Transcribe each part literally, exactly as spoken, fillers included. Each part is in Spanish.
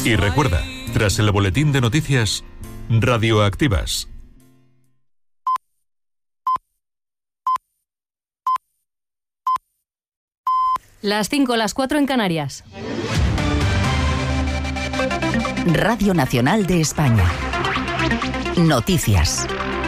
Y recuerda, tras el boletín de noticias, radioactivas. Las cinco, las cuatro en Canarias. Radio Nacional de España. Noticias.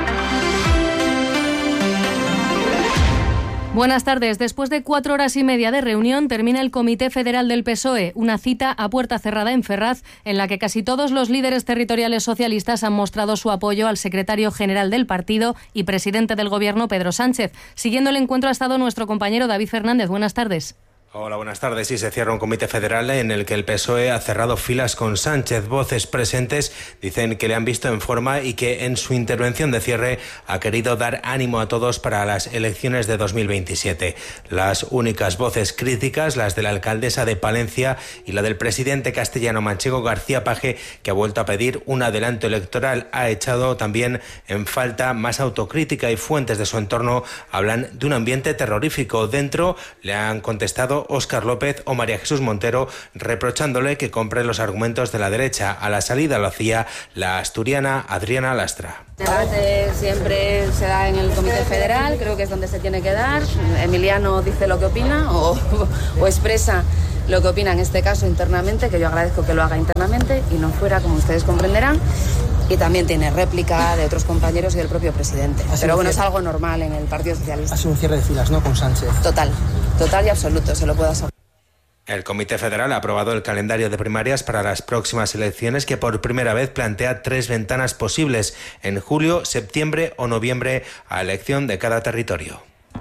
Buenas tardes. Después de cuatro horas y media de reunión, termina el Comité Federal del P S O E, una cita a puerta cerrada en Ferraz, en la que casi todos los líderes territoriales socialistas han mostrado su apoyo al secretario general del partido y presidente del Gobierno, Pedro Sánchez. Siguiendo el encuentro ha estado nuestro compañero David Fernández. Buenas tardes. Hola, buenas tardes. Sí, se cierra un comité federal en el que el P S O E ha cerrado filas con Sánchez. Voces presentes dicen que le han visto en forma y que en su intervención de cierre ha querido dar ánimo a todos para las elecciones de dos mil veintisiete. Las únicas voces críticas, las de la alcaldesa de Palencia y la del presidente castellano-manchego García Paje, que ha vuelto a pedir un adelanto electoral. Ha echado también en falta más autocrítica y fuentes de su entorno hablan de un ambiente terrorífico. Dentro le han contestado Óscar López o María Jesús Montero, reprochándole que compre los argumentos de la derecha. A la salida lo hacía la asturiana Adriana Lastra. El debate siempre se da en el Comité Federal, creo que es donde se tiene que dar. Emiliano dice lo que opina o, o expresa lo que opina, en este caso internamente, que yo agradezco que lo haga internamente y no fuera, como ustedes comprenderán. Y también tiene réplica de otros compañeros y del propio presidente. Pero bueno, es algo normal en el Partido Socialista. Ha sido un cierre de filas, ¿no?, con Sánchez. Total, total y absoluto, se lo puedo asegurar. El Comité Federal ha aprobado el calendario de primarias para las próximas elecciones, que por primera vez plantea tres ventanas posibles: en julio, septiembre o noviembre, a elección de cada territorio.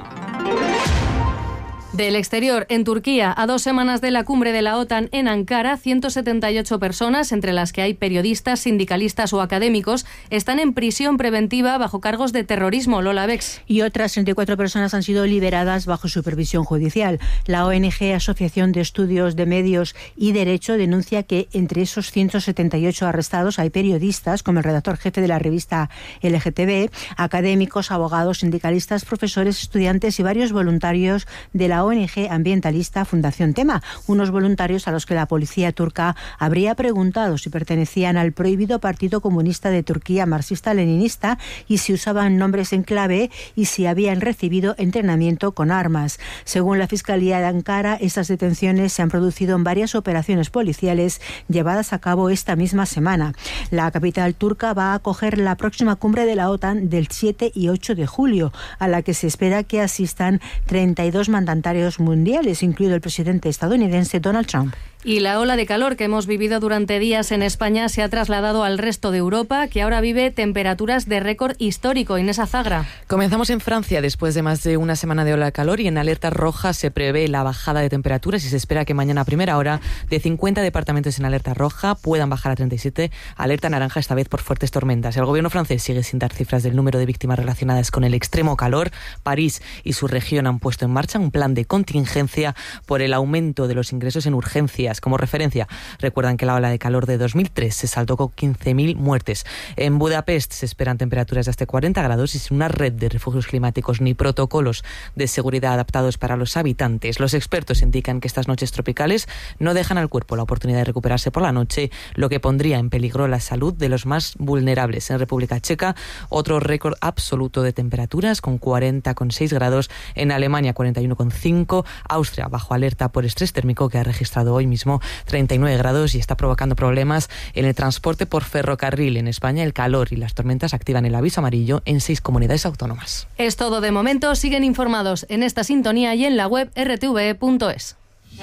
Del exterior, en Turquía, a dos semanas de la cumbre de la OTAN en Ankara, ciento setenta y ocho personas, entre las que hay periodistas, sindicalistas o académicos, están en prisión preventiva bajo cargos de terrorismo. Lola Bex. Y otras treinta y cuatro personas han sido liberadas bajo supervisión judicial. La O N G, Asociación de Estudios de Medios y Derecho, denuncia que entre esos ciento setenta y ocho arrestados hay periodistas, como el redactor jefe de la revista L G T B, académicos, abogados, sindicalistas, profesores, estudiantes y varios voluntarios de la O N G ambientalista Fundación Tema, unos voluntarios a los que la policía turca habría preguntado si pertenecían al prohibido Partido Comunista de Turquía marxista-leninista y si usaban nombres en clave y si habían recibido entrenamiento con armas. Según la Fiscalía de Ankara, estas detenciones se han producido en varias operaciones policiales llevadas a cabo esta misma semana. La capital turca va a acoger la próxima cumbre de la OTAN del siete y ocho de julio, a la que se espera que asistan treinta y dos mandatarios mundiales, incluido el presidente estadounidense Donald Trump. Y la ola de calor que hemos vivido durante días en España se ha trasladado al resto de Europa, que ahora vive temperaturas de récord histórico. Inés Azagra. Comenzamos en Francia después de más de una semana de ola de calor y en alerta roja se prevé la bajada de temperaturas y se espera que mañana a primera hora de cincuenta departamentos en alerta roja puedan bajar a treinta y siete, alerta naranja esta vez por fuertes tormentas. El gobierno francés sigue sin dar cifras del número de víctimas relacionadas con el extremo calor. París y su región han puesto en marcha un plan de contingencia por el aumento de los ingresos en urgencias. Como referencia, recuerdan que la ola de calor de dos mil tres se saldó con quince mil muertes. En Budapest se esperan temperaturas de hasta cuarenta grados y sin una red de refugios climáticos ni protocolos de seguridad adaptados para los habitantes. Los expertos indican que estas noches tropicales no dejan al cuerpo la oportunidad de recuperarse por la noche, lo que pondría en peligro la salud de los más vulnerables. En República Checa, otro récord absoluto de temperaturas con cuarenta coma seis grados. En Alemania, cuarenta y uno coma cinco. Austria, bajo alerta por estrés térmico, que ha registrado hoy mismo treinta y nueve grados y está provocando problemas en el transporte por ferrocarril. En España, el calor y las tormentas activan el aviso amarillo en seis comunidades autónomas. Es todo de momento. Siguen informados en esta sintonía y en la web r t v punto es.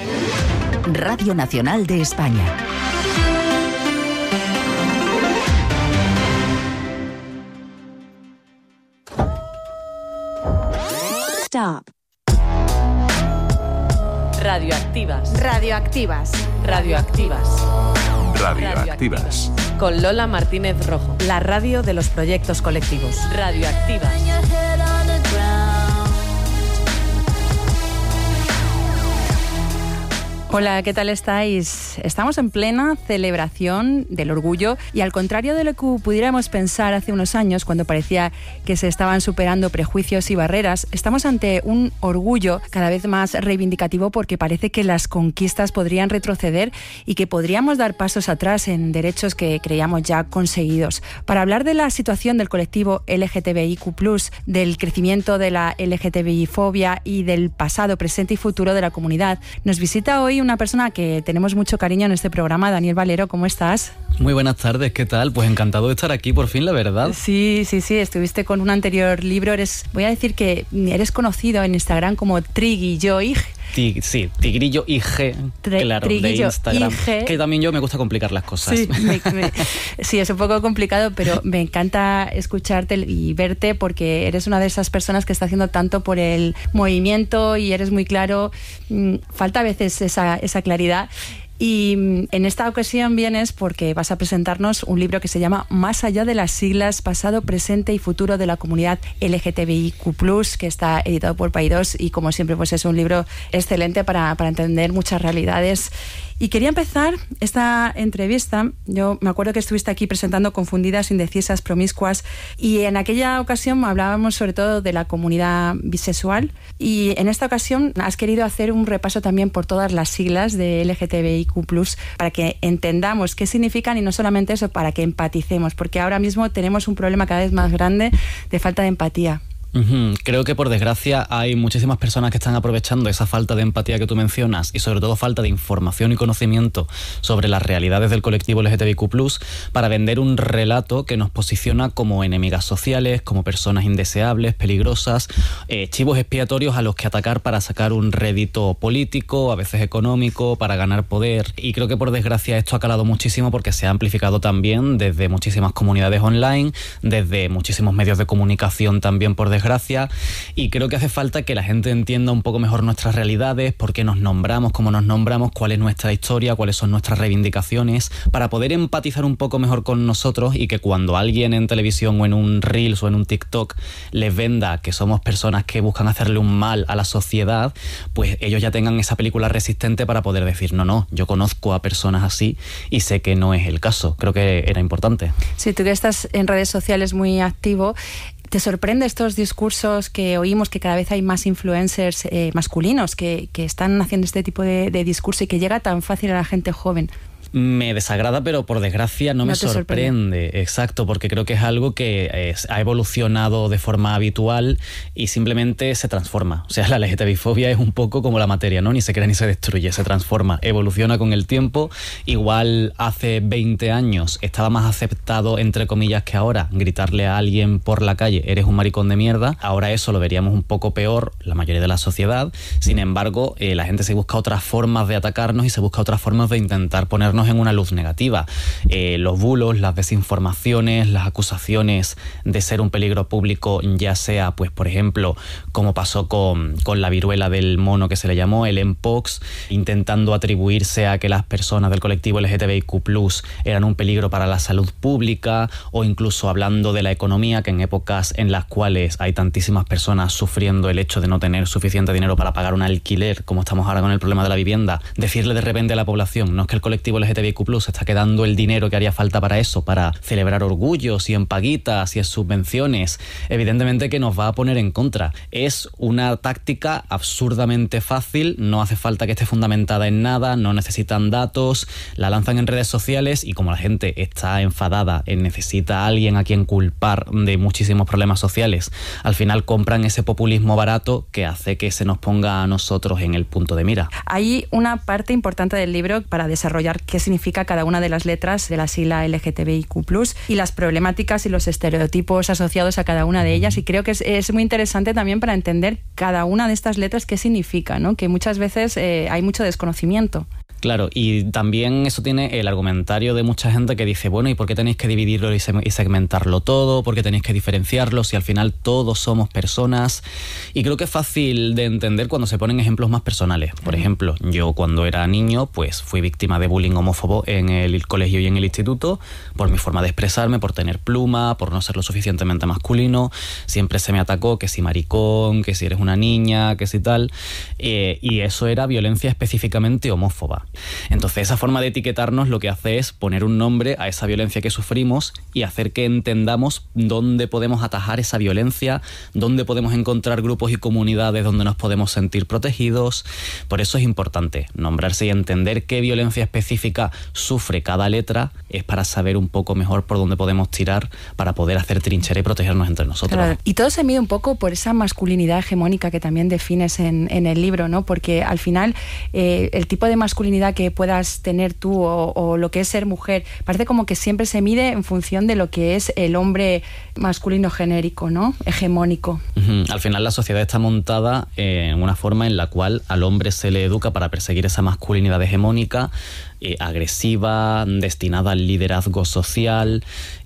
Radio Nacional de España. Stop. Radioactivas. Radioactivas. Radioactivas. Radioactivas. Con Lola Martínez Rojo. La radio de los proyectos colectivos. Radioactivas. Hola, ¿qué tal estáis? Estamos en plena celebración del orgullo y al contrario de lo que pudiéramos pensar hace unos años, cuando parecía que se estaban superando prejuicios y barreras, estamos ante un orgullo cada vez más reivindicativo porque parece que las conquistas podrían retroceder y que podríamos dar pasos atrás en derechos que creíamos ya conseguidos. Para hablar de la situación del colectivo L G T B I Q plus, del crecimiento de la L G T B I-fobia y del pasado, presente y futuro de la comunidad, nos visita hoy una persona que tenemos mucho cariño en este programa. Daniel Valero, ¿cómo estás? Muy buenas tardes, ¿qué tal? Pues encantado de estar aquí, por fin, la verdad. Sí, sí, sí, estuviste con un anterior libro. Eres, voy a decir que eres conocido en Instagram como Triguillo-ig. Tig, sí, Tigrillo I G, Tre, claro, de Instagram. I G. Que también yo me gusta complicar las cosas. Sí, me, me, sí, es un poco complicado, pero me encanta escucharte y verte porque eres una de esas personas que está haciendo tanto por el movimiento y eres muy claro. Falta a veces esa, esa claridad. Y en esta ocasión vienes porque vas a presentarnos un libro que se llama Más allá de las siglas, pasado, presente y futuro de la comunidad L G T B I Q plus, que está editado por Paidós y como siempre pues es un libro excelente para, para entender muchas realidades. Y quería empezar esta entrevista, yo me acuerdo que estuviste aquí presentando Confundidas, Indecisas, Promiscuas, y en aquella ocasión hablábamos sobre todo de la comunidad bisexual, y en esta ocasión has querido hacer un repaso también por todas las siglas de L G T B I Q plus, para que entendamos qué significan y no solamente eso, para que empaticemos, porque ahora mismo tenemos un problema cada vez más grande de falta de empatía. Uh-huh. Creo que por desgracia hay muchísimas personas que están aprovechando esa falta de empatía que tú mencionas y sobre todo falta de información y conocimiento sobre las realidades del colectivo L G T B I Q plus para vender un relato que nos posiciona como enemigas sociales, como personas indeseables, peligrosas, eh, chivos expiatorios a los que atacar para sacar un rédito político, a veces económico, para ganar poder. Y creo que por desgracia esto ha calado muchísimo porque se ha amplificado también desde muchísimas comunidades online, desde muchísimos medios de comunicación también por desgracia. Gracias, y creo que hace falta que la gente entienda un poco mejor nuestras realidades, por qué nos nombramos, cómo nos nombramos, cuál es nuestra historia, cuáles son nuestras reivindicaciones, para poder empatizar un poco mejor con nosotros y que cuando alguien en televisión o en un Reels o en un TikTok les venda que somos personas que buscan hacerle un mal a la sociedad, pues ellos ya tengan esa película resistente para poder decir, no, no, yo conozco a personas así y sé que no es el caso. Creo que era importante. Sí, tú que estás en redes sociales muy activo, ¿te sorprende estos discursos que oímos, que cada vez hay más influencers eh, masculinos que, que están haciendo este tipo de, de discurso y que llega tan fácil a la gente joven? Me desagrada, pero por desgracia no, no me sorprende. sorprende. Exacto, porque creo que es algo que es, ha evolucionado de forma habitual y simplemente se transforma. O sea, la L G T B I fobia es un poco como la materia, ¿no? Ni se crea ni se destruye, se transforma, evoluciona con el tiempo. Igual hace veinte años estaba más aceptado, entre comillas, que ahora gritarle a alguien por la calle, eres un maricón de mierda. Ahora eso lo veríamos un poco peor, la mayoría de la sociedad. Sin embargo, eh, la gente se busca otras formas de atacarnos y se busca otras formas de intentar ponernos en una luz negativa. Eh, los bulos, las desinformaciones, las acusaciones de ser un peligro público, ya sea, pues por ejemplo, como pasó con, con la viruela del mono que se le llamó, el Mpox, intentando atribuirse a que las personas del colectivo L G T B I Q plus eran un peligro para la salud pública, o incluso hablando de la economía, que en épocas en las cuales hay tantísimas personas sufriendo el hecho de no tener suficiente dinero para pagar un alquiler, como estamos ahora con el problema de la vivienda, decirle de repente a la población, no es que el colectivo L G T B I Q plus está quedando el dinero que haría falta para eso, para celebrar orgullos y en paguitas y en subvenciones, evidentemente que nos va a poner en contra. Es una táctica absurdamente fácil, no hace falta que esté fundamentada en nada, no necesitan datos, la lanzan en redes sociales y como la gente está enfadada y necesita a alguien a quien culpar de muchísimos problemas sociales, al final compran ese populismo barato que hace que se nos ponga a nosotros en el punto de mira. Hay una parte importante del libro para desarrollar qué significa cada una de las letras de la sigla L G T B I Q plus, y las problemáticas y los estereotipos asociados a cada una de ellas, y creo que es, es muy interesante también para entender cada una de estas letras qué significa, ¿no? Que muchas veces eh, hay mucho desconocimiento. Claro, y también eso tiene el argumentario de mucha gente que dice, bueno, ¿y por qué tenéis que dividirlo y segmentarlo todo? ¿Por qué tenéis que diferenciarlo si al final todos somos personas? Y creo que es fácil de entender cuando se ponen ejemplos más personales. Por ejemplo, yo cuando era niño, pues fui víctima de bullying homófobo en el colegio y en el instituto por mi forma de expresarme, por tener pluma, por no ser lo suficientemente masculino. Siempre se me atacó que si maricón, que si eres una niña, que si tal. Eh, y eso era violencia específicamente homófoba. Entonces esa forma de etiquetarnos lo que hace es poner un nombre a esa violencia que sufrimos y hacer que entendamos dónde podemos atajar esa violencia, dónde podemos encontrar grupos y comunidades donde nos podemos sentir protegidos. Por eso es importante nombrarse y entender qué violencia específica sufre cada letra, es para saber un poco mejor por dónde podemos tirar para poder hacer trinchera y protegernos entre nosotros. Claro. Y todo se mide un poco por esa masculinidad hegemónica que también defines en, en el libro, ¿no? Porque al final eh, el tipo de masculinidad que puedas tener tú o, o lo que es ser mujer, parece como que siempre se mide en función de lo que es el hombre masculino genérico, ¿no? Hegemónico. Uh-huh. Al final la sociedad está montada en una forma en la cual al hombre se le educa para perseguir esa masculinidad hegemónica, Eh, agresiva, destinada al liderazgo social,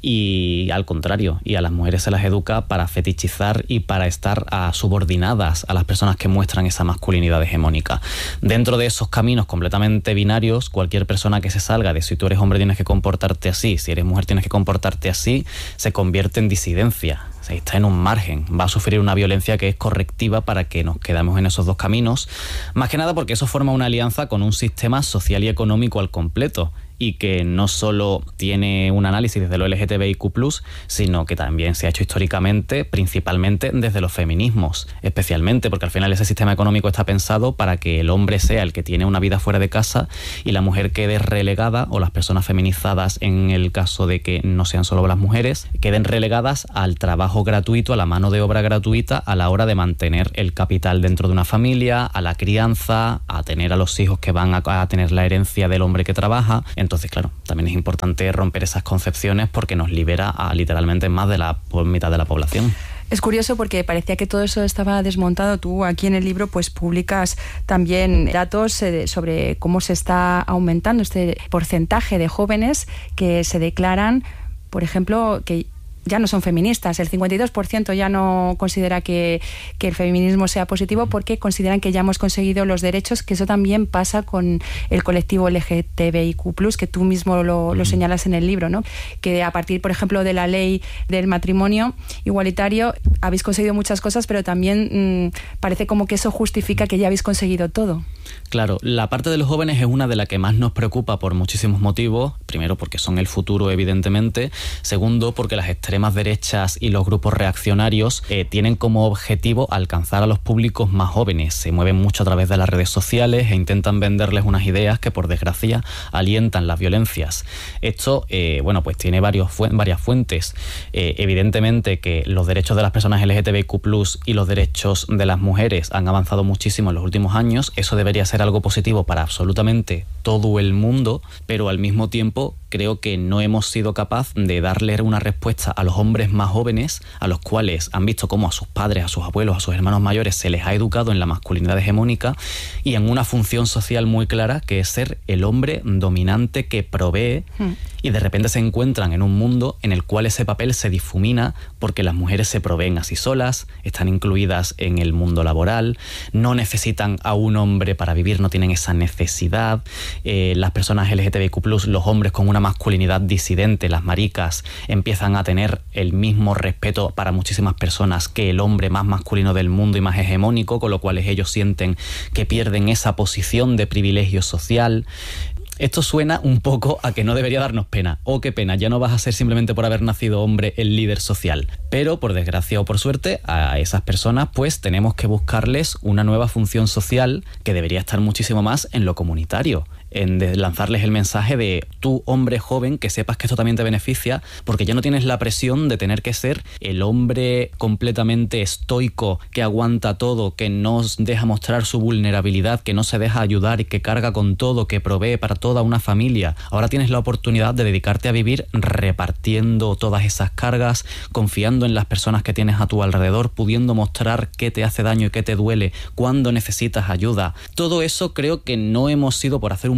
y al contrario, y a las mujeres se las educa para fetichizar y para estar a, subordinadas a las personas que muestran esa masculinidad hegemónica. Dentro de esos caminos completamente binarios, cualquier persona que se salga de si tú eres hombre tienes que comportarte así, si eres mujer tienes que comportarte así, se convierte en disidencia. O sea, está en un margen, va a sufrir una violencia que es correctiva para que nos quedemos en esos dos caminos, más que nada porque eso forma una alianza con un sistema social y económico al completo, y que no solo tiene un análisis desde lo L G T B I Q plus, sino que también se ha hecho históricamente, principalmente desde los feminismos, especialmente porque al final ese sistema económico está pensado para que el hombre sea el que tiene una vida fuera de casa y la mujer quede relegada, o las personas feminizadas en el caso de que no sean solo las mujeres, queden relegadas al trabajo gratuito, a la mano de obra gratuita a la hora de mantener el capital dentro de una familia, a la crianza, a tener a los hijos que van a, a tener la herencia del hombre que trabaja. Entonces, claro, también es importante romper esas concepciones porque nos libera a literalmente más de la mitad de la población. Es curioso porque parecía que todo eso estaba desmontado. Tú aquí en el libro pues publicas también datos eh, sobre cómo se está aumentando este porcentaje de jóvenes que se declaran, por ejemplo, que ya no son feministas. El cincuenta y dos por ciento ya no considera que, que el feminismo sea positivo porque consideran que ya hemos conseguido los derechos, que eso también pasa con el colectivo L G T B I Q plus, que tú mismo lo, lo señalas en el libro, ¿no? Que a partir, por ejemplo, de la ley del matrimonio igualitario habéis conseguido muchas cosas, pero también mmm, parece como que eso justifica que ya habéis conseguido todo. Claro, la parte de los jóvenes es una de las que más nos preocupa por muchísimos motivos. Primero, porque son el futuro, evidentemente. Segundo, porque las extremas derechas y los grupos reaccionarios eh, tienen como objetivo alcanzar a los públicos más jóvenes. Se mueven mucho a través de las redes sociales e intentan venderles unas ideas que, por desgracia, alientan las violencias. Esto, eh, bueno, pues tiene varios fu- varias fuentes. Eh, evidentemente que los derechos de las personas L G T B I Q plus y los derechos de las mujeres han avanzado muchísimo en los últimos años. Eso debería ser algo positivo para absolutamente todo el mundo, pero al mismo tiempo creo que no hemos sido capaz de darle una respuesta a los hombres más jóvenes, a los cuales han visto cómo a sus padres, a sus abuelos, a sus hermanos mayores se les ha educado en la masculinidad hegemónica y en una función social muy clara, que es ser el hombre dominante que provee, hmm. y de repente se encuentran en un mundo en el cual ese papel se difumina porque las mujeres se proveen así solas, están incluidas en el mundo laboral, no necesitan a un hombre para vivir, no tienen esa necesidad. Eh, las personas L G T B I Q plus, los hombres con una masculinidad disidente, las maricas, empiezan a tener el mismo respeto para muchísimas personas que el hombre más masculino del mundo y más hegemónico, con lo cual ellos sienten que pierden esa posición de privilegio social. Esto suena un poco a que no debería darnos pena. Oh, qué pena, ya no vas a ser simplemente por haber nacido hombre el líder social. Pero, por desgracia o por suerte, a esas personas pues tenemos que buscarles una nueva función social que debería estar muchísimo más en lo comunitario, en de lanzarles el mensaje de tú, hombre joven, que sepas que esto también te beneficia, porque ya no tienes la presión de tener que ser el hombre completamente estoico, que aguanta todo, que no deja mostrar su vulnerabilidad, que no se deja ayudar y que carga con todo, que provee para toda una familia. Ahora tienes la oportunidad de dedicarte a vivir repartiendo todas esas cargas, confiando en las personas que tienes a tu alrededor, pudiendo mostrar qué te hace daño y qué te duele, cuándo necesitas ayuda. Todo eso creo que no hemos sido, por hacer un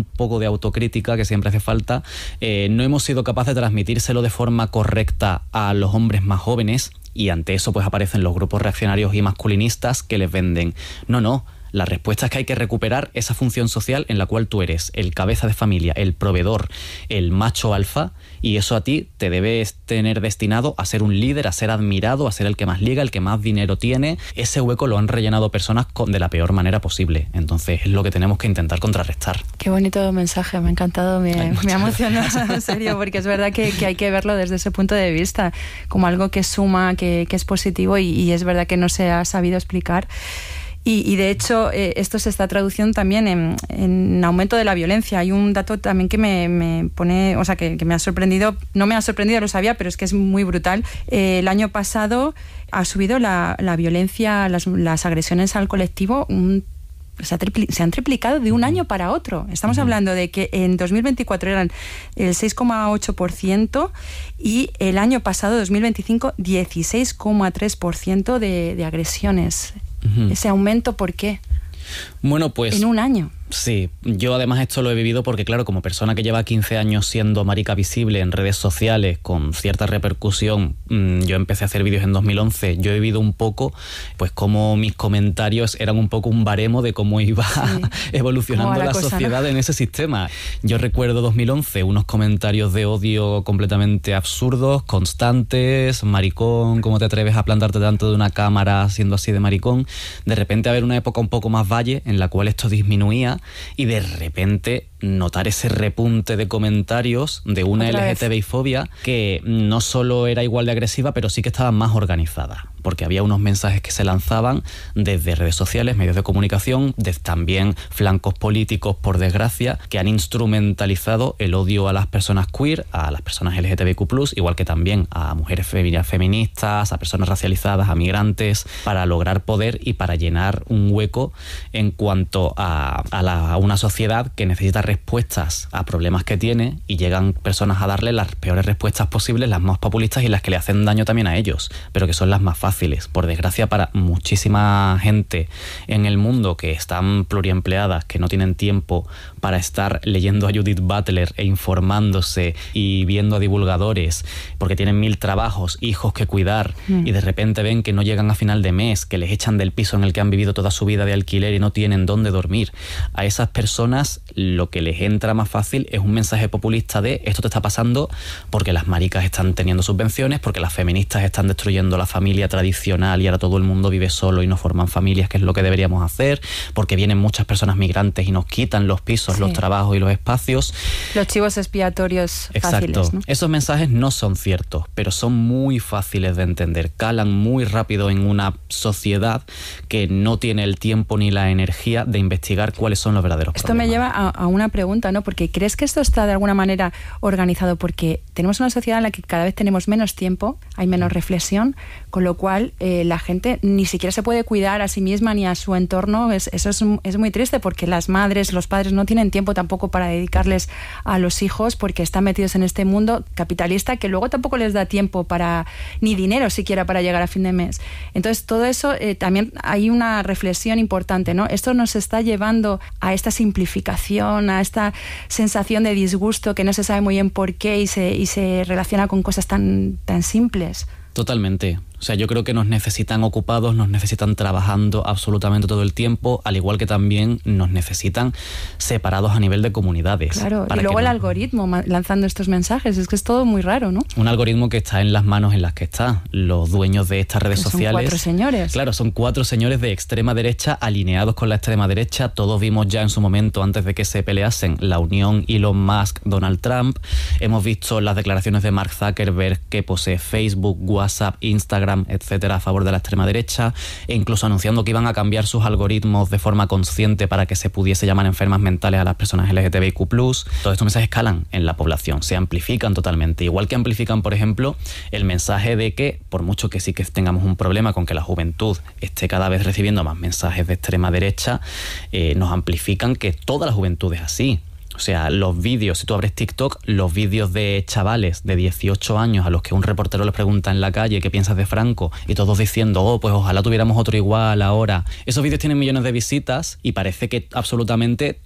poco de autocrítica que siempre hace falta. Eh, no hemos sido capaces de transmitírselo de forma correcta a los hombres más jóvenes y ante eso pues aparecen los grupos reaccionarios y masculinistas que les venden. No, no. La respuesta es que hay que recuperar esa función social en la cual tú eres el cabeza de familia, el proveedor, el macho alfa, y eso a ti te debes tener destinado a ser un líder, a ser admirado, a ser el que más liga, el que más dinero tiene. Ese hueco lo han rellenado personas con, de la peor manera posible. Entonces es lo que tenemos que intentar contrarrestar. Qué bonito mensaje, me ha encantado, me, me ha emocionado, en serio, porque es verdad que, que hay que verlo desde ese punto de vista, como algo que suma, que, que es positivo y, y es verdad que no se ha sabido explicar. Y, y de hecho, eh, esto se está traduciendo también en, en aumento de la violencia. Hay un dato también que me, me pone, o sea, que, que me ha sorprendido, no me ha sorprendido, lo sabía, pero es que es muy brutal. Eh, el año pasado ha subido la, la violencia, las, las agresiones al colectivo, un Se, ha tripli- se han triplicado de un año para otro. Estamos uh-huh. hablando de que en dos mil veinticuatro eran el seis coma ocho por ciento y el año pasado, dos mil veinticinco, dieciséis coma tres por ciento de, de agresiones. Uh-huh. Ese aumento, ¿por qué? Bueno, pues... En un año. Sí, yo además esto lo he vivido porque, claro, como persona que lleva quince años siendo marica visible en redes sociales con cierta repercusión, mmm, yo empecé a hacer vídeos en dos mil once, yo he vivido un poco, pues como mis comentarios eran un poco un baremo de cómo iba sí. evolucionando la, la cosa, sociedad, ¿no? En ese sistema. Yo recuerdo dos mil once, unos comentarios de odio completamente absurdos, constantes, maricón, ¿cómo te atreves a plantarte delante de una cámara siendo así de maricón? De repente haber una época un poco más valle en la cual esto disminuía y de repente notar ese repunte de comentarios de una L G T B I fobia que no solo era igual de agresiva, pero sí que estaba más organizada, porque había unos mensajes que se lanzaban desde redes sociales, medios de comunicación, desde también flancos políticos, por desgracia, que han instrumentalizado el odio a las personas queer, a las personas L G T B I Q plus, igual que también a mujeres feministas, a personas racializadas, a migrantes, para lograr poder y para llenar un hueco en cuanto a, a, la, a una sociedad que necesita respuestas a problemas que tiene, y llegan personas a darle las peores respuestas posibles, las más populistas y las que le hacen daño también a ellos, pero que son las más fáciles. Por desgracia, para muchísima gente en el mundo que están pluriempleadas, que no tienen tiempo para estar leyendo a Judith Butler e informándose y viendo a divulgadores, porque tienen mil trabajos, hijos que cuidar, mm. y de repente ven que no llegan a final de mes, que les echan del piso en el que han vivido toda su vida de alquiler y no tienen dónde dormir. A esas personas lo que les entra más fácil es un mensaje populista de esto te está pasando porque las maricas están teniendo subvenciones, porque las feministas están destruyendo la familia tradicional y ahora todo el mundo vive solo y no forman familias, que es lo que deberíamos hacer, porque vienen muchas personas migrantes y nos quitan los pisos, sí. los trabajos y los espacios. Los chivos expiatorios Exacto. fáciles, ¿no? Esos mensajes no son ciertos, pero son muy fáciles de entender, calan muy rápido en una sociedad que no tiene el tiempo ni la energía de investigar cuáles son los verdaderos Esto problemas. me lleva a, a una pregunta, ¿no? Porque ¿crees que esto está de alguna manera organizado? Porque tenemos una sociedad en la que cada vez tenemos menos tiempo, hay menos reflexión, con lo cual eh, la gente ni siquiera se puede cuidar a sí misma ni a su entorno. Es, eso es, es muy triste, porque las madres, los padres no tienen tiempo tampoco para dedicarles a los hijos, porque están metidos en este mundo capitalista que luego tampoco les da tiempo para, ni dinero siquiera para llegar a fin de mes. Entonces todo eso, eh, también hay una reflexión importante, ¿no? Esto nos está llevando a esta simplificación, a esta sensación de disgusto que no se sabe muy bien por qué y se, y se relaciona con cosas tan, tan simples. Totalmente. O sea, yo creo que nos necesitan ocupados, nos necesitan trabajando absolutamente todo el tiempo, al igual que también nos necesitan separados a nivel de comunidades. Claro, y luego el no... algoritmo lanzando estos mensajes, es que es todo muy raro, ¿no? Un algoritmo que está en las manos en las que está. Los dueños de estas redes son sociales... Son cuatro señores. Claro, son cuatro señores de extrema derecha alineados con la extrema derecha. Todos vimos ya en su momento, antes de que se peleasen, la unión Elon Musk-Donald Trump. Hemos visto las declaraciones de Mark Zuckerberg, que posee Facebook, WhatsApp, Instagram, etcétera, a favor de la extrema derecha, e incluso anunciando que iban a cambiar sus algoritmos de forma consciente para que se pudiese llamar enfermas mentales a las personas L G T B I Q plus. Todos estos mensajes escalan en la población, se amplifican totalmente, igual que amplifican, por ejemplo, el mensaje de que, por mucho que sí que tengamos un problema con que la juventud esté cada vez recibiendo más mensajes de extrema derecha, eh, nos amplifican que toda la juventud es así. O sea, los vídeos, si tú abres TikTok, los vídeos de chavales de dieciocho años a los que un reportero les pregunta en la calle qué piensas de Franco, y todos diciendo, oh, pues ojalá tuviéramos otro igual ahora. Esos vídeos tienen millones de visitas y parece que absolutamente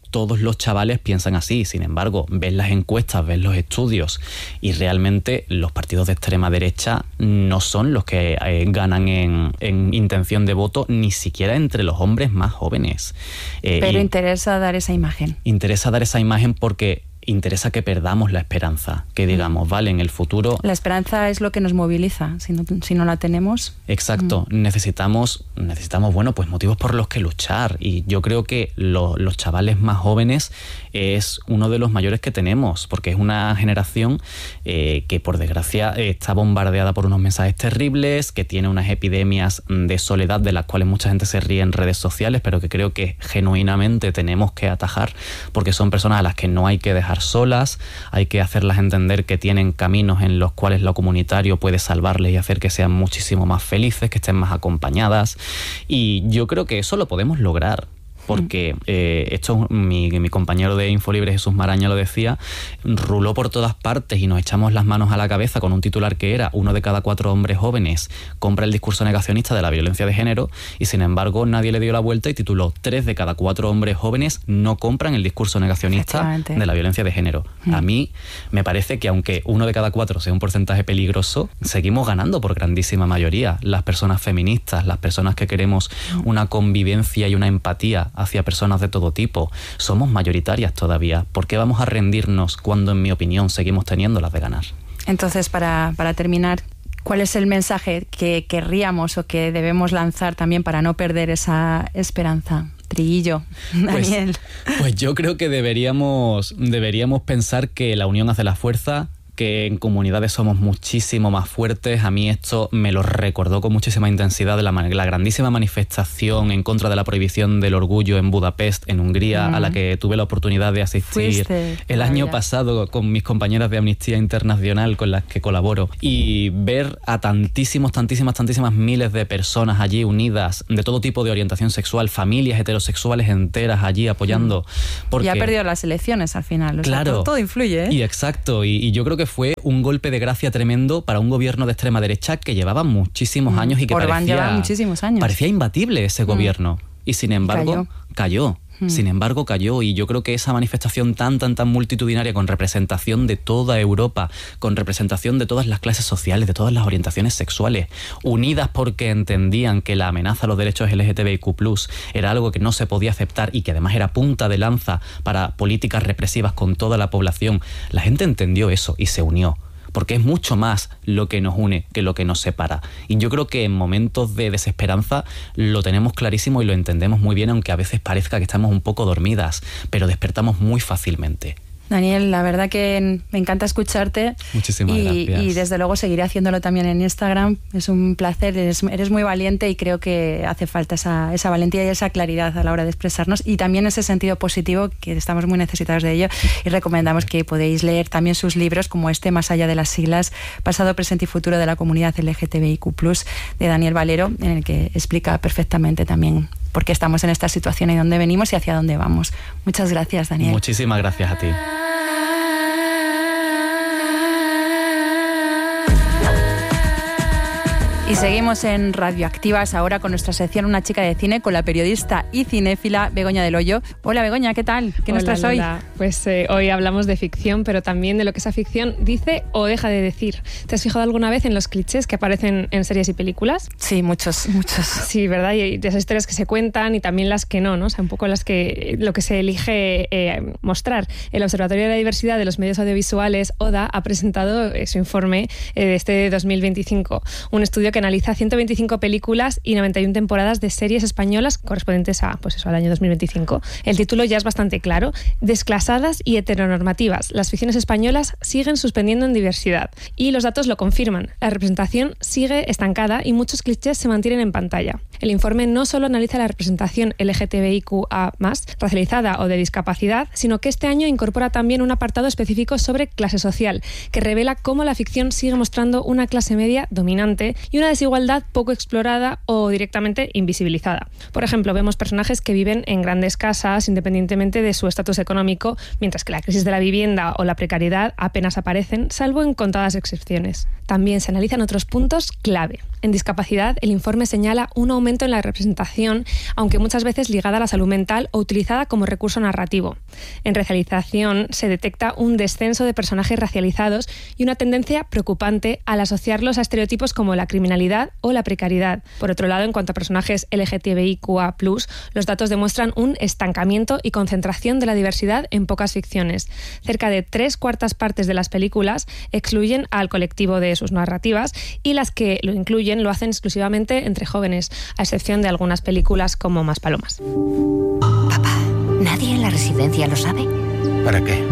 todos los chavales piensan así. Sin embargo, ves las encuestas, ves los estudios y realmente los partidos de extrema derecha no son los que eh, ganan en, en intención de voto, ni siquiera entre los hombres más jóvenes. Eh, Pero interesa dar esa imagen. Interesa dar esa imagen porque interesa que perdamos la esperanza, que digamos, vale, en el futuro... La esperanza es lo que nos moviliza, si no, si no la tenemos... Exacto, mm. necesitamos, necesitamos, bueno, pues motivos por los que luchar, y yo creo que lo, los chavales más jóvenes es uno de los mayores que tenemos, porque es una generación eh, que por desgracia está bombardeada por unos mensajes terribles, que tiene unas epidemias de soledad de las cuales mucha gente se ríe en redes sociales, pero que creo que genuinamente tenemos que atajar, porque son personas a las que no hay que dejar solas, hay que hacerlas entender que tienen caminos en los cuales lo comunitario puede salvarles y hacer que sean muchísimo más felices, que estén más acompañadas, y yo creo que eso lo podemos lograr. Porque eh, esto mi, mi compañero de Infolibre, Jesús Maraña, lo decía, ruló por todas partes y nos echamos las manos a la cabeza con un titular que era: uno de cada cuatro hombres jóvenes compra el discurso negacionista de la violencia de género, y sin embargo nadie le dio la vuelta y tituló: tres de cada cuatro hombres jóvenes no compran el discurso negacionista de la violencia de género. Mm. A mí me parece que aunque uno de cada cuatro sea un porcentaje peligroso, seguimos ganando por grandísima mayoría. Las personas feministas, las personas que queremos una convivencia y una empatía hacia personas de todo tipo, somos mayoritarias todavía. ¿Por qué vamos a rendirnos cuando, en mi opinión, seguimos teniendo las de ganar? Entonces, para, para terminar, ¿cuál es el mensaje que querríamos o que debemos lanzar también para no perder esa esperanza? Triguillo, Daniel. Pues, pues yo creo que deberíamos, deberíamos pensar que la unión hace la fuerza, que en comunidades somos muchísimo más fuertes. A mí esto me lo recordó con muchísima intensidad de la, la grandísima manifestación en contra de la prohibición del orgullo en Budapest, en Hungría, mm. a la que tuve la oportunidad de asistir Fuiste, el año vaya. pasado con mis compañeras de Amnistía Internacional con las que colaboro, y ver a tantísimos, tantísimas, tantísimas miles de personas allí unidas, de todo tipo de orientación sexual, familias heterosexuales enteras allí apoyando. Mm. Porque, ya ha perdido las elecciones al final. O claro. sea, todo, todo influye, ¿eh? Y exacto, y, y yo creo que fue un golpe de gracia tremendo para un gobierno de extrema derecha que llevaba muchísimos años y que Orbán parecía, llevaba muchísimos años. parecía imbatible ese mm. gobierno. Y sin embargo, cayó. cayó. Mm. Sin embargo, cayó. Y yo creo que esa manifestación tan, tan, tan multitudinaria, con representación de toda Europa, con representación de todas las clases sociales, de todas las orientaciones sexuales, unidas porque entendían que la amenaza a los derechos L G T B I Q plus, era algo que no se podía aceptar y que además era punta de lanza para políticas represivas con toda la población. La gente entendió eso y se unió, porque es mucho más lo que nos une que lo que nos separa. Y yo creo que en momentos de desesperanza lo tenemos clarísimo y lo entendemos muy bien, aunque a veces parezca que estamos un poco dormidas, pero despertamos muy fácilmente. Daniel, la verdad que me encanta escucharte. Muchísimas y, gracias. Y desde luego seguiré haciéndolo también en Instagram. Es un placer, eres, eres muy valiente y creo que hace falta esa, esa valentía y esa claridad a la hora de expresarnos, y también ese sentido positivo, que estamos muy necesitados de ello, y recomendamos que podéis leer también sus libros, como este Más allá de las siglas, pasado, presente y futuro de la comunidad L G T B I Q plus, de Daniel Valero, en el que explica perfectamente también por qué estamos en esta situación y dónde venimos y hacia dónde vamos. Muchas gracias, Daniel. Muchísimas gracias a ti. Y seguimos en Radioactivas ahora con nuestra sección Una chica de cine, con la periodista y cinéfila Begoña del Hoyo. Hola Begoña, ¿qué tal? ¿Qué nos traes hoy? Pues eh, hoy hablamos de ficción, pero también de lo que esa ficción dice o deja de decir. ¿Te has fijado alguna vez en los clichés que aparecen en series y películas? Sí, muchos, muchos. Sí, ¿verdad? Y de esas historias que se cuentan y también las que no, ¿no? O sea, un poco las que, lo que se elige eh, mostrar. El Observatorio de la Diversidad de los Medios Audiovisuales, O D A, ha presentado eh, su informe eh, de este dos mil veinticinco. Un estudio que analiza ciento veinticinco películas y noventa y una temporadas de series españolas correspondientes a, pues eso, al año dos mil veinticinco. El título ya es bastante claro: desclasadas y heteronormativas. Las ficciones españolas siguen suspendiendo en diversidad. Y los datos lo confirman. La representación sigue estancada y muchos clichés se mantienen en pantalla. El informe no solo analiza la representación L G T B I Q A más, racializada o de discapacidad, sino que este año incorpora también un apartado específico sobre clase social, que revela cómo la ficción sigue mostrando una clase media dominante y una desigualdad poco explorada o directamente invisibilizada. Por ejemplo, vemos personajes que viven en grandes casas independientemente de su estatus económico, mientras que la crisis de la vivienda o la precariedad apenas aparecen, salvo en contadas excepciones. También se analizan otros puntos clave. En discapacidad, el informe señala un aumento en la representación, aunque muchas veces ligada a la salud mental o utilizada como recurso narrativo. En racialización se detecta un descenso de personajes racializados y una tendencia preocupante al asociarlos a estereotipos como la criminalidad o la precariedad. Por otro lado, en cuanto a personajes L G T B I Q A plus, los datos demuestran un estancamiento y concentración de la diversidad en pocas ficciones. Cerca de tres cuartas partes de las películas excluyen al colectivo de sus narrativas y las que lo incluyen lo hacen exclusivamente entre jóvenes, a excepción de algunas películas como Maspalomas. Papá, ¿nadie en la residencia lo sabe? ¿Para qué?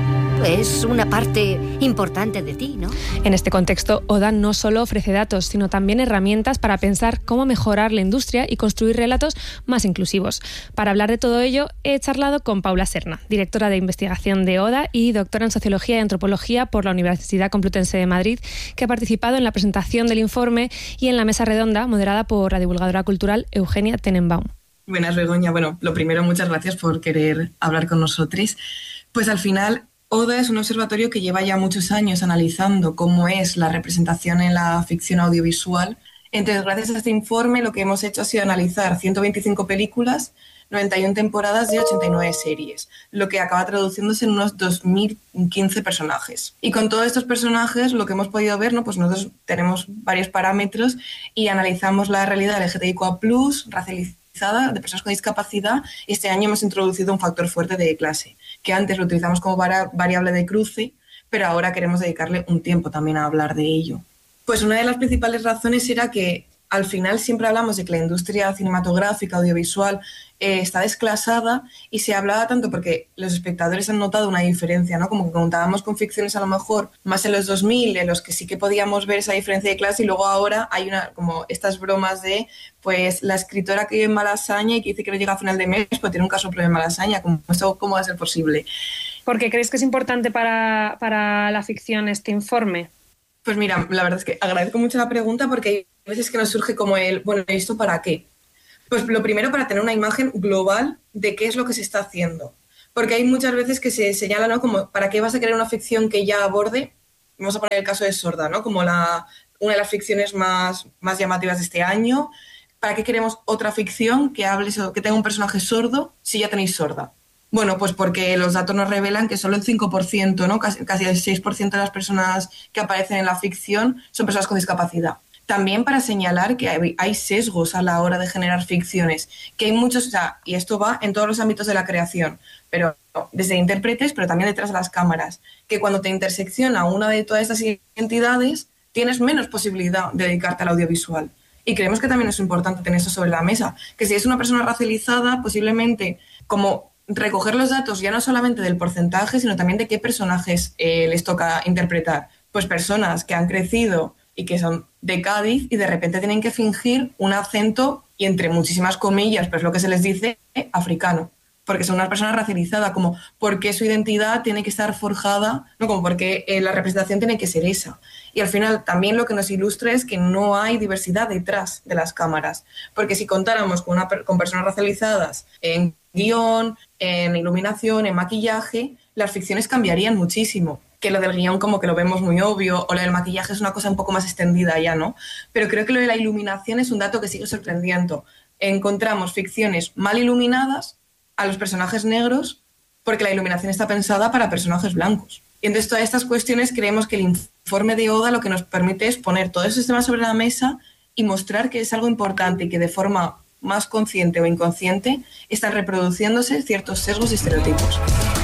Es una parte importante de ti, ¿no? En este contexto, Oda no solo ofrece datos, sino también herramientas para pensar cómo mejorar la industria y construir relatos más inclusivos. Para hablar de todo ello, he charlado con Paula Serna, directora de investigación de Oda y doctora en Sociología y Antropología por la Universidad Complutense de Madrid, que ha participado en la presentación del informe y en la mesa redonda moderada por la divulgadora cultural Eugenia Tenenbaum. Buenas, Begoña. Bueno, lo primero, muchas gracias por querer hablar con nosotros. Pues al final, Oda es un observatorio que lleva ya muchos años analizando cómo es la representación en la ficción audiovisual. Entonces, gracias a este informe, lo que hemos hecho ha sido analizar ciento veinticinco películas, noventa y una temporadas y ochenta y nueve series, lo que acaba traduciéndose en unos dos mil quince personajes. Y con todos estos personajes, lo que hemos podido ver, ¿no? Pues nosotros tenemos varios parámetros y analizamos la realidad L G T B I Q A plus, racializada, de personas con discapacidad, y este año hemos introducido un factor fuerte de clase, que antes lo utilizamos como variable de cruce, pero ahora queremos dedicarle un tiempo también a hablar de ello. Pues una de las principales razones era que al final siempre hablamos de que la industria cinematográfica, audiovisual, eh, está desclasada, y se hablaba tanto porque los espectadores han notado una diferencia, ¿no? Como que contábamos con ficciones a lo mejor más en los dos mil, en los que sí que podíamos ver esa diferencia de clase, y luego ahora hay una como estas bromas de pues la escritora que vive en Malasaña y que dice que no llega a final de mes, pues tiene un caso propio en Malasaña. ¿Cómo, esto, ¿Cómo va a ser posible? ¿Por qué crees que es importante para, para la ficción este informe? Pues mira, la verdad es que agradezco mucho la pregunta, porque hay veces que nos surge como el, bueno, ¿esto para qué? Pues lo primero, para tener una imagen global de qué es lo que se está haciendo. Porque hay muchas veces que se señala, ¿no? Como, ¿para qué vas a crear una ficción que ya aborde? Vamos a poner el caso de Sorda, ¿no? Como la, una de las ficciones más, más llamativas de este año. ¿Para qué queremos otra ficción que hable, que tenga un personaje sordo si ya tenéis Sorda? Bueno, pues porque los datos nos revelan que solo el cinco por ciento, ¿no? Casi, casi el seis por ciento de las personas que aparecen en la ficción son personas con discapacidad. También para señalar que hay, hay sesgos a la hora de generar ficciones, que hay muchos, o sea, y esto va en todos los ámbitos de la creación, pero desde intérpretes, pero también detrás de las cámaras, que cuando te intersecciona una de todas estas identidades, tienes menos posibilidad de dedicarte al audiovisual. Y creemos que también es importante tener eso sobre la mesa, que si es una persona racializada, posiblemente como recoger los datos ya no solamente del porcentaje, sino también de qué personajes eh, les toca interpretar. Pues personas que han crecido y que son de Cádiz y de repente tienen que fingir un acento, y entre muchísimas comillas, pues lo que se les dice, eh, africano, porque son una persona racializada, como por qué su identidad tiene que estar forjada, no como porque eh, la representación tiene que ser esa. Y al final también lo que nos ilustra es que no hay diversidad detrás de las cámaras, porque si contáramos con, una, con personas racializadas en guión, en iluminación, en maquillaje, las ficciones cambiarían muchísimo. Que lo del guión como que lo vemos muy obvio, o lo del maquillaje es una cosa un poco más extendida ya, ¿no? Pero creo que lo de la iluminación es un dato que sigue sorprendiendo. Encontramos ficciones mal iluminadas a los personajes negros porque la iluminación está pensada para personajes blancos. Y entonces todas estas cuestiones creemos que el informe de Oda lo que nos permite es poner todos esos temas sobre la mesa y mostrar que es algo importante y que de forma más consciente o inconsciente están reproduciéndose ciertos sesgos y estereotipos.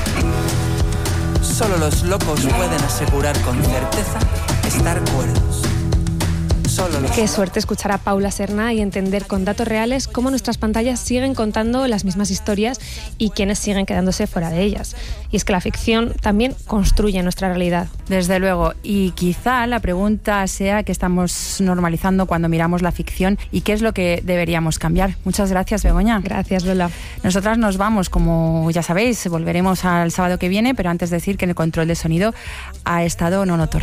Solo los locos pueden asegurar con certeza estar cuerdos. Solo los Qué suerte escuchar a Paula Serna y entender con datos reales cómo nuestras pantallas siguen contando las mismas historias y quiénes siguen quedándose fuera de ellas. Y es que la ficción también construye nuestra realidad. Desde luego, y quizá la pregunta sea qué estamos normalizando cuando miramos la ficción y qué es lo que deberíamos cambiar. Muchas gracias, Begoña. Gracias, Lola. Nosotras nos vamos, como ya sabéis, volveremos al sábado que viene, pero antes decir que en el control de sonido ha estado Nono Torres.